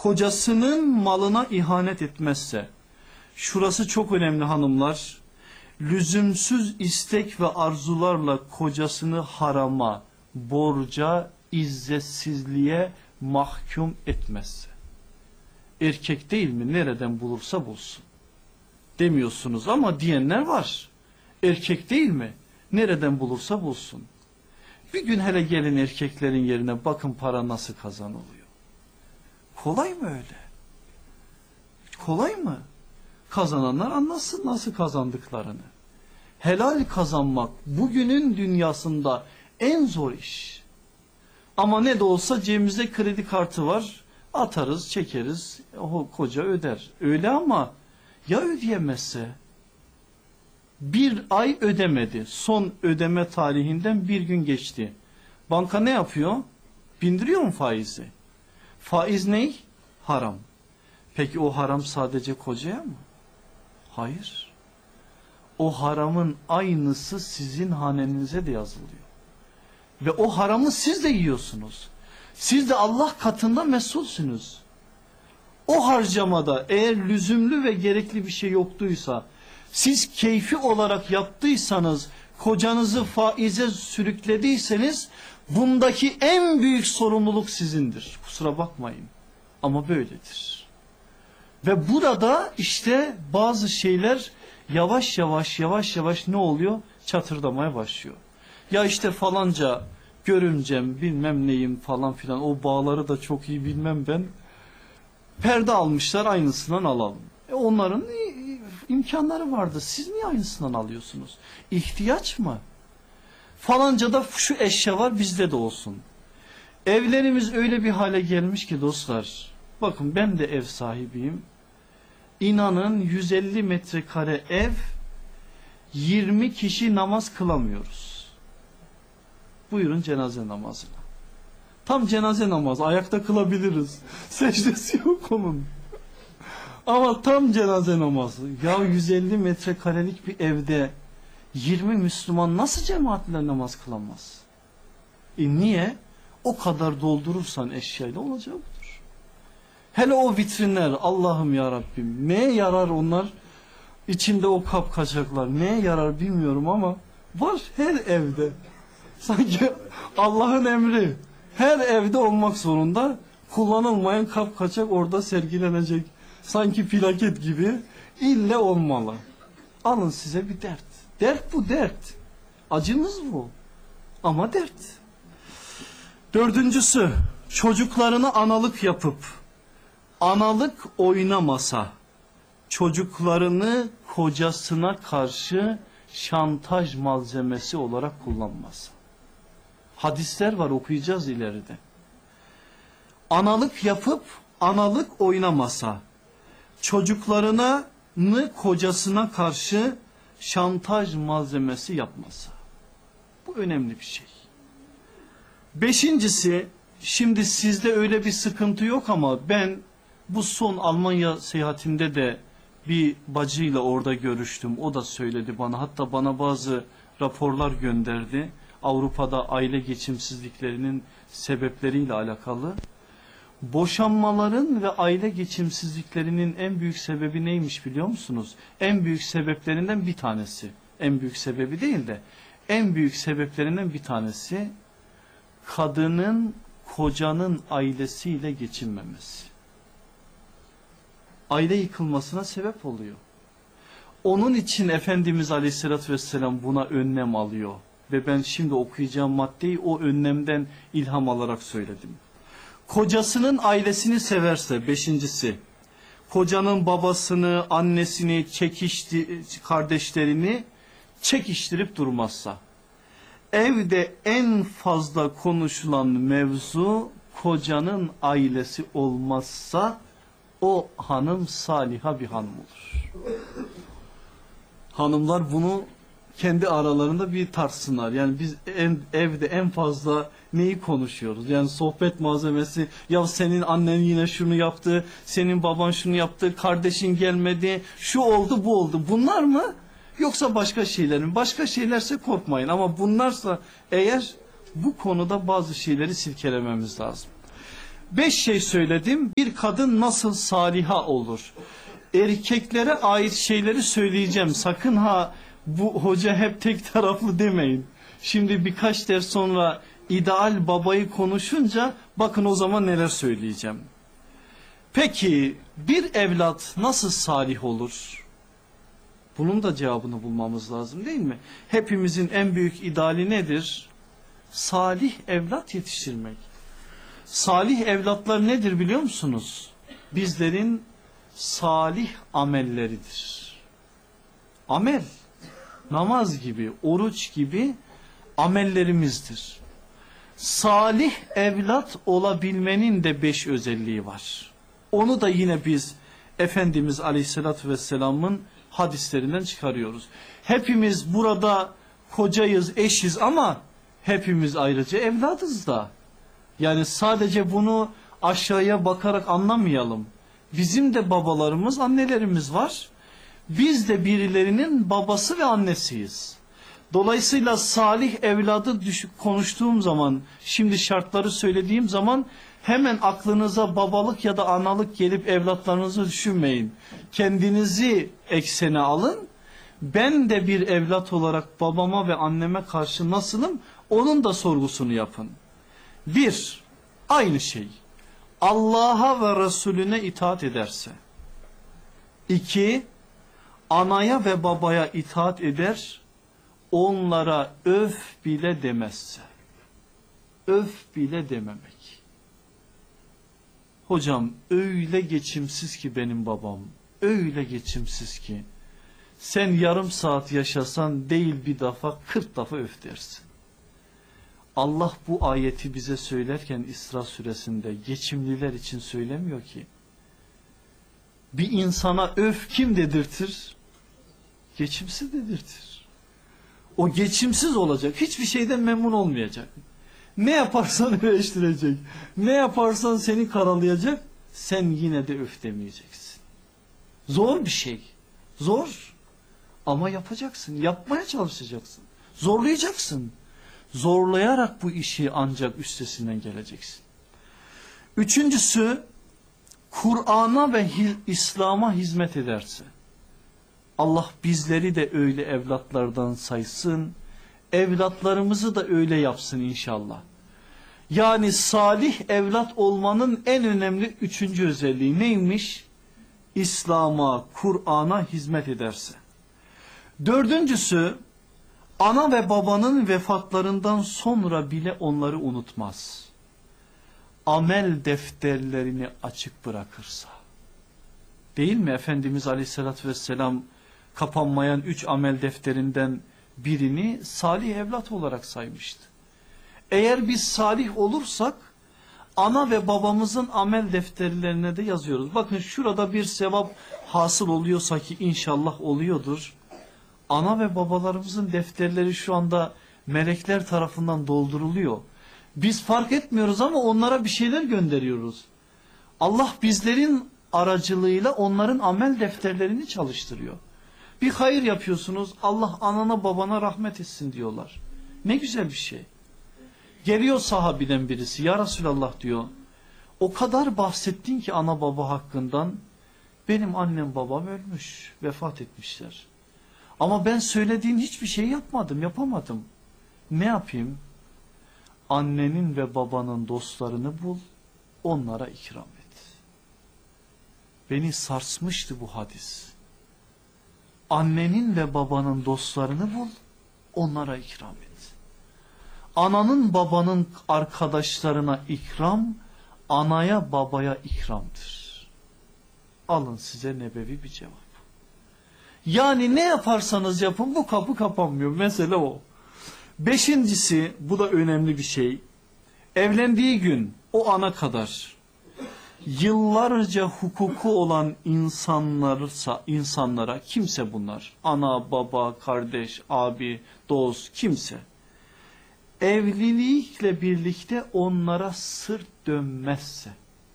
kocasının malına ihanet etmezse, şurası çok önemli hanımlar, lüzumsuz istek ve arzularla kocasını harama, borca, izzetsizliğe mahkum etmezse. Erkek değil mi? Nereden bulursa bulsun. Demiyorsunuz ama diyenler var. Erkek değil mi? Nereden bulursa bulsun. Bir gün hele gelin erkeklerin yerine bakın para nasıl kazanılıyor. Kolay mı öyle? Kolay mı? Kazananlar anlasın nasıl kazandıklarını. Helal kazanmak bugünün dünyasında en zor iş. Ama ne de olsa cebimizde kredi kartı var. Atarız, çekeriz. O koca öder. Öyle ama ya ödeyemezse? Bir ay ödemedi. Son ödeme tarihinden bir gün geçti. Banka ne yapıyor? Bindiriyor mu faizi? Faiz ne? Haram. Peki o haram sadece kocaya mı? Hayır. O haramın aynısı sizin hanenize de yazılıyor. Ve o haramı siz de yiyorsunuz. Siz de Allah katında mesulsünüz. O harcamada eğer lüzumlu ve gerekli bir şey yoktuysa, siz keyfi olarak yaptıysanız, kocanızı faize sürüklediyseniz, bundaki en büyük sorumluluk sizindir. Kusura bakmayın ama böyledir. Ve burada işte bazı şeyler yavaş yavaş ne oluyor? Çatırdamaya başlıyor. Ya işte falanca görümcem bilmem neyim falan filan, o bağları da çok iyi bilmem ben. Perde almışlar, aynısından alalım. Onların imkanları vardı. Siz niye aynısından alıyorsunuz? İhtiyaç mı? Falanca da şu eşya var, bizde de olsun. Evlerimiz öyle bir hale gelmiş ki dostlar. Bakın ben de ev sahibiyim. İnanın 150 metrekare ev, 20 kişi namaz kılamıyoruz. Buyurun cenaze namazına. Tam cenaze namazı, ayakta kılabiliriz. Secdesi yok onun. Ama tam cenaze namazı. Ya 150 metrekarelik bir evde 20 Müslüman nasıl cemaatle namaz kılamaz? Niye? O kadar doldurursan eşyayla olacağı budur. Hele o vitrinler, Allah'ım ya Rabbim, neye yarar onlar? İçinde o kapkaçaklar neye yarar bilmiyorum ama var her evde. Sanki Allah'ın emri. Her evde olmak zorunda, kullanılmayan kapkaçak orada sergilenecek. Sanki plaket gibi ille olmalı. Alın size bir dert. Dert bu, dert. Acımız bu. Ama dert. Dördüncüsü, çocuklarını analık yapıp analık oynamasa, çocuklarını kocasına karşı şantaj malzemesi olarak kullanmasa. Hadisler var, okuyacağız ileride. Analık yapıp analık oynamasa, çocuklarını kocasına karşı şantaj malzemesi yapmasa. Bu önemli bir şey. Beşincisi, şimdi sizde öyle bir sıkıntı yok ama ben bu son Almanya seyahatimde de bir bacıyla orada görüştüm. O da söyledi bana, hatta bana bazı raporlar gönderdi. Avrupa'da aile geçimsizliklerinin sebepleriyle alakalı. Boşanmaların ve aile geçimsizliklerinin en büyük sebebi neymiş biliyor musunuz? En büyük sebeplerinden bir tanesi, en büyük sebebi değil de en büyük sebeplerinden bir tanesi, kadının kocanın ailesiyle geçinmemesi. Aile yıkılmasına sebep oluyor. Onun için Efendimiz Aleyhisselatü Vesselam buna önlem alıyor. Ve ben şimdi okuyacağım maddeyi o önlemden ilham alarak söyledim. Kocasının ailesini severse, beşincisi, kocanın babasını, annesini, kardeşlerini çekiştirip durmazsa, evde en fazla konuşulan mevzu kocanın ailesi olmazsa, o hanım saliha bir hanım olur. Hanımlar bunu kendi aralarında bir tartsınlar. Yani biz evde en fazla neyi konuşuyoruz? Yani sohbet malzemesi, ya senin annen yine şunu yaptı, senin baban şunu yaptı, kardeşin gelmedi, şu oldu bu oldu. Bunlar mı? Yoksa başka şeyler mi? Başka şeylerse korkmayın ama bunlarsa eğer, bu konuda bazı şeyleri silkelememiz lazım. 5 şey söyledim. Bir kadın nasıl saliha olur? Erkeklere ait şeyleri söyleyeceğim. Sakın ha bu hoca hep tek taraflı demeyin. Şimdi birkaç ders sonra ideal babayı konuşunca bakın o zaman neler söyleyeceğim. Peki bir evlat nasıl salih olur? Bunun da cevabını bulmamız lazım değil mi? Hepimizin en büyük ideali nedir? Salih evlat yetiştirmek. Salih evlatlar nedir biliyor musunuz? Bizlerin salih amelleridir. Amel, namaz gibi, oruç gibi amellerimizdir. Salih evlat olabilmenin de 5 özelliği var. Onu da yine biz Efendimiz Aleyhisselatü Vesselam'ın hadislerinden çıkarıyoruz. Hepimiz burada kocayız, eşiz ama hepimiz ayrıca evladız da. Yani sadece bunu aşağıya bakarak anlamayalım. Bizim de babalarımız, annelerimiz var. Biz de birilerinin babası ve annesiyiz. Dolayısıyla salih evladı konuştuğum zaman, şimdi şartları söylediğim zaman hemen aklınıza babalık ya da analık gelip evlatlarınızı düşünmeyin. Kendinizi eksene alın. Ben de bir evlat olarak babama ve anneme karşı nasılım? Onun da sorgusunu yapın. Bir, aynı şey. Allah'a ve Resulüne itaat ederse. İki, anaya ve babaya itaat eder, onlara öf bile demezse. Öf bile dememek. Hocam öyle geçimsiz ki benim babam, öyle geçimsiz ki sen yarım saat yaşasan değil bir defa 40 defa öf dersin. Allah bu ayeti bize söylerken İsra suresinde geçimliler için söylemiyor ki. Bir insana öf kim dedirtir? Geçimsiz dedirtir. O geçimsiz olacak, hiçbir şeyden memnun olmayacak. Ne yaparsan eleştirecek, ne yaparsan seni karalayacak, sen yine de öf demeyeceksin. Zor bir şey, zor ama yapacaksın, yapmaya çalışacaksın, zorlayacaksın. Zorlayarak bu işi ancak üstesinden geleceksin. Üçüncüsü, Kur'an'a ve İslam'a hizmet ederse. Allah bizleri de öyle evlatlardan saysın, evlatlarımızı da öyle yapsın inşallah. Yani salih evlat olmanın en önemli üçüncü özelliği neymiş? İslam'a, Kur'an'a hizmet ederse. Dördüncüsü, ana ve babanın vefatlarından sonra bile onları unutmaz. Amel defterlerini açık bırakırsa. Değil mi Efendimiz Aleyhisselatü Vesselam kapanmayan 3 amel defterinden birini salih evlat olarak saymıştı. Eğer biz salih olursak ana ve babamızın amel defterlerine de yazıyoruz. Bakın şurada bir sevap hasıl oluyorsa ki inşallah oluyordur. Ana ve babalarımızın defterleri şu anda melekler tarafından dolduruluyor. Biz fark etmiyoruz ama onlara bir şeyler gönderiyoruz. Allah bizlerin aracılığıyla onların amel defterlerini çalıştırıyor. Bir hayır yapıyorsunuz, Allah anana babana rahmet etsin diyorlar. Ne güzel bir şey. Geliyor sahabiden birisi, ya Resulallah diyor, o kadar bahsettin ki ana baba hakkından, benim annem babam ölmüş, vefat etmişler. Ama ben söylediğin hiçbir şey yapmadım, yapamadım. Ne yapayım? Annenin ve babanın dostlarını bul, onlara ikram et. Beni sarsmıştı bu hadis. Annenin ve babanın dostlarını bul, onlara ikram et. Ananın babanın arkadaşlarına ikram, anaya babaya ikramdır. Alın size nebevi bir cevap. Yani ne yaparsanız yapın bu kapı kapanmıyor. Mesele o. Beşincisi, bu da önemli bir şey. Evlendiği gün o ana kadar yıllarca hukuku olan insanlara, kimse bunlar, ana, baba, kardeş, abi, dost, kimse, evlilikle birlikte onlara sırt dönmezse,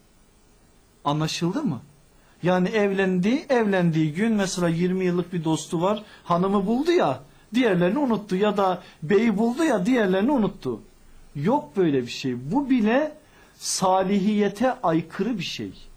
anlaşıldı mı? Yani evlendiği gün mesela 20 yıllık bir dostu var, hanımı buldu ya, diğerlerini unuttu ya da beyi buldu ya, diğerlerini unuttu. Yok böyle bir şey. Bu bile salihiyete aykırı bir şey.